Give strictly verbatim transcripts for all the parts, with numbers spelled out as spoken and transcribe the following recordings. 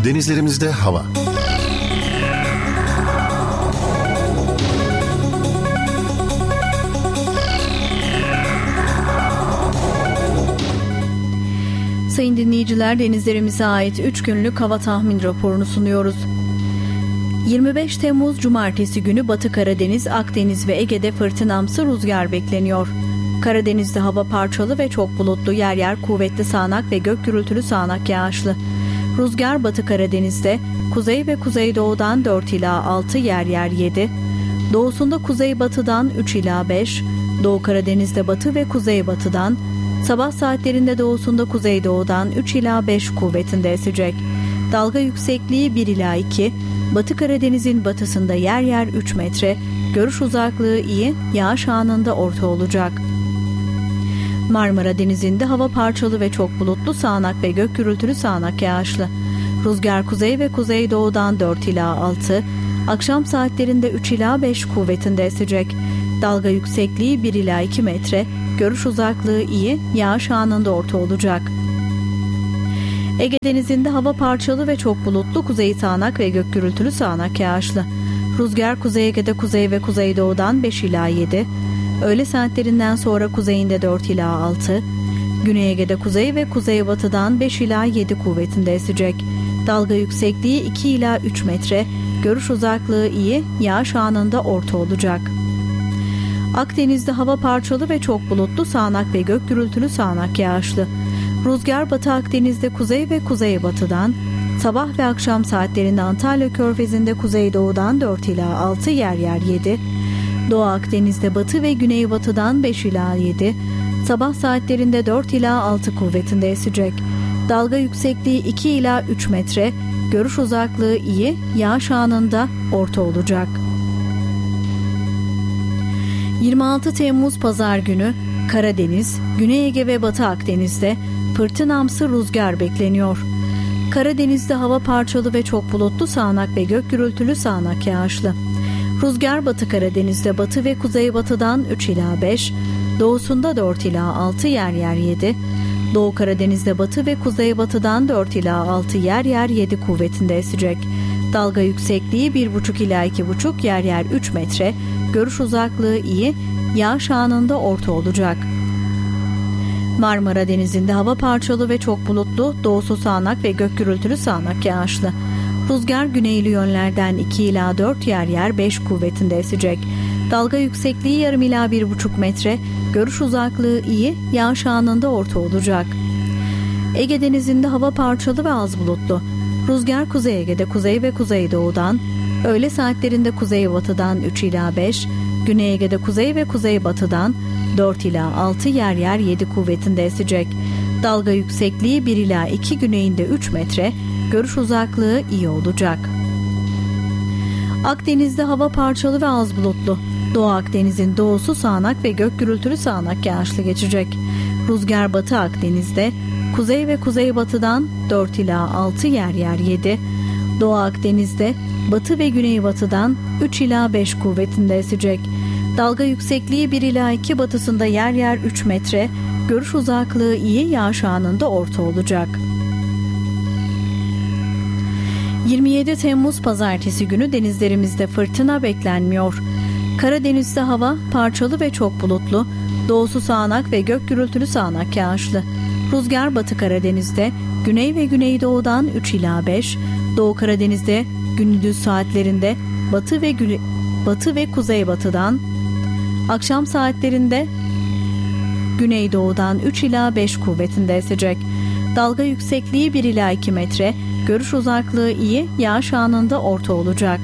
Denizlerimizde hava. Sayın dinleyiciler, denizlerimize ait üç günlük hava tahmin raporunu sunuyoruz. yirmi beş Temmuz Cumartesi günü Batı Karadeniz, Akdeniz ve Ege'de fırtınamsı rüzgar bekleniyor. Karadeniz'de hava parçalı ve çok bulutlu, yer yer kuvvetli sağanak ve gök gürültülü sağanak yağışlı. Rüzgar Batı Karadeniz'de kuzey ve kuzeydoğudan dört ila altı, yer yer yedi, doğusunda kuzeybatıdan üç ila beş, Doğu Karadeniz'de batı ve kuzeybatıdan, sabah saatlerinde doğusunda kuzeydoğudan üç ila beş kuvvetinde esecek. Dalga yüksekliği bir ila iki, Batı Karadeniz'in batısında yer yer üç metre, görüş uzaklığı iyi, yağış anında orta olacak. Marmara Denizi'nde hava parçalı ve çok bulutlu, sağanak ve gök gürültülü sağanak yağışlı. Rüzgar kuzey ve kuzeydoğudan dört ila altı, akşam saatlerinde üç ila beş kuvvetinde esecek. Dalga yüksekliği bir ila iki metre, görüş uzaklığı iyi, yağış anında orta olacak. Ege Denizi'nde hava parçalı ve çok bulutlu, kuzey sağanak ve gök gürültülü sağanak yağışlı. Rüzgar Kuzey Ege'de kuzey ve kuzeydoğudan beş ila yedi, öğle saatlerinden sonra kuzeyinde dört ila altı, Güney Ege'de kuzey ve kuzeybatıdan beş ila yedi kuvvetinde esecek. Dalga yüksekliği iki ila üç metre, görüş uzaklığı iyi, yağış anında orta olacak. Akdeniz'de hava parçalı ve çok bulutlu, sağanak ve gök gürültülü sağanak yağışlı. Rüzgar Batı Akdeniz'de kuzey ve kuzeybatıdan, sabah ve akşam saatlerinde Antalya Körfezi'nde kuzeydoğudan dört ila altı, yer yer yedi, Doğu Akdeniz'de batı ve güneybatıdan beş ila yedi, sabah saatlerinde dört ila altı kuvvetinde esecek. Dalga yüksekliği iki ila üç metre, görüş uzaklığı iyi, yağış anında orta olacak. yirmi altı Temmuz Pazar günü Karadeniz, Güney Ege ve Batı Akdeniz'de fırtınamsı rüzgar bekleniyor. Karadeniz'de hava parçalı ve çok bulutlu, sağanak ve gök gürültülü sağanak yağışlı. Rüzgar Batı Karadeniz'de batı ve kuzeybatıdan üç ila beş, doğusunda dört ila altı, yer yer yedi, Doğu Karadeniz'de batı ve kuzeybatıdan dört ila altı, yer yer yedi kuvvetinde esecek. Dalga yüksekliği bir buçuk ila iki buçuk, yer yer üç metre, görüş uzaklığı iyi, yağış anında orta olacak. Marmara Denizi'nde hava parçalı ve çok bulutlu, doğusu sağanak ve gök gürültülü sağanak yağışlı. Rüzgar güneyli yönlerden iki ila dört, yer yer beş kuvvetinde esecek. Dalga yüksekliği yarım ila bir buçuk metre, görüş uzaklığı iyi, yağış anında orta olacak. Ege Denizi'nde hava parçalı ve az bulutlu. Rüzgar Kuzey Ege'de kuzey ve kuzeydoğudan, öğle saatlerinde kuzeybatıdan üç ila beş, Güney Ege'de kuzey ve kuzeybatıdan dört ila altı, yer yer yedi kuvvetinde esecek. Dalga yüksekliği bir ila iki, güneyinde üç metre, görüş uzaklığı iyi olacak. Akdeniz'de hava parçalı ve az bulutlu. Doğu Akdeniz'in doğusu sağanak ve gök gürültülü sağanak yağışlı geçecek. Rüzgar Batı Akdeniz'de kuzey ve kuzeybatıdan dört ila altı, yer yer yedi, Doğu Akdeniz'de batı ve güneybatıdan üç ila beş kuvvetinde esecek. Dalga yüksekliği bir ila iki, batısında yer yer üç metre, görüş uzaklığı iyi, yağış anında orta olacak. yirmi yedi Temmuz Pazartesi günü denizlerimizde fırtına beklenmiyor. Karadeniz'de hava parçalı ve çok bulutlu, doğusu sağanak ve gök gürültülü sağanak yağışlı. Rüzgar Batı Karadeniz'de güney ve güneydoğudan üç ila beş, Doğu Karadeniz'de gündüz saatlerinde batı ve güne- batı ve kuzeybatıdan, akşam saatlerinde güneydoğudan üç ila beş kuvvetinde esecek. Dalga yüksekliği bir ila iki metre, görüş uzaklığı iyi, yağış anında orta olacak.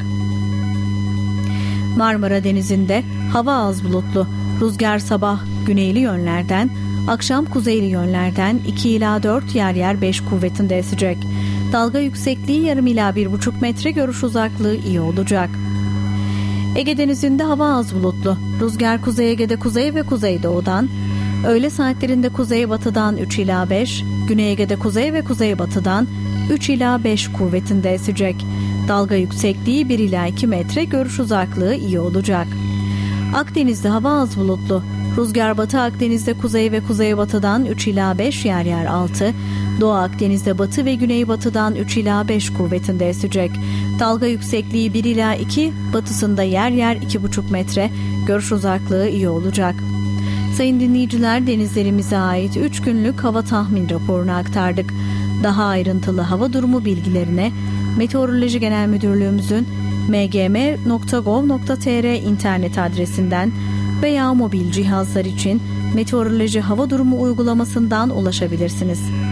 Marmara Denizi'nde hava az bulutlu. Rüzgar sabah güneyli yönlerden, akşam kuzeyli yönlerden iki ila dört, yer yer beş kuvvetinde esecek. Dalga yüksekliği yarım ila bir buçuk metre, görüş uzaklığı iyi olacak. Ege Denizi'nde hava az bulutlu. Rüzgar Kuzey Ege'de kuzey ve kuzeydoğudan, öğle saatlerinde kuzeybatıdan üç ila beş, Güney Ege'de kuzey ve kuzeybatıdan üç ila beş kuvvetinde esecek. Dalga yüksekliği bir ila iki metre, görüş uzaklığı iyi olacak. Akdeniz'de hava az bulutlu. Rüzgar Batı Akdeniz'de kuzey ve kuzeybatıdan üç ila beş, yer yer altı, Doğu Akdeniz'de batı ve güneybatıdan üç ila beş kuvvetinde esecek. Dalga yüksekliği bir ila iki, batısında yer yer iki buçuk metre, görüş uzaklığı iyi olacak. Sayın dinleyiciler, denizlerimize ait üç günlük hava tahmin raporunu aktardık. Daha ayrıntılı hava durumu bilgilerine Meteoroloji Genel Müdürlüğümüzün m g m nokta gov nokta t r internet adresinden veya mobil cihazlar için Meteoroloji Hava Durumu uygulamasından ulaşabilirsiniz.